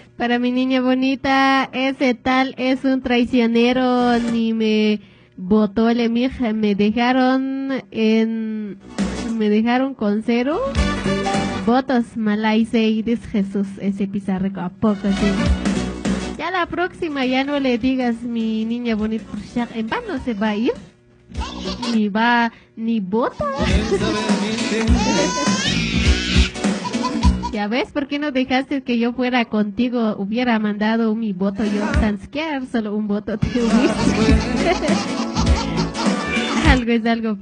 Para mi niña bonita, ese tal es un traicionero, ni me votó le mija, me dejaron con 0 votos, Malaice, dice Jesús, ese pizarreco, ¿a poco sí? Ya la próxima ya no le digas mi niña bonita, en vano se va a ir, ni vota. Ya ves, ¿por qué no dejaste que yo fuera contigo? Hubiera mandado mi voto yo tan scared, solo un voto te hubiese. Algo es algo.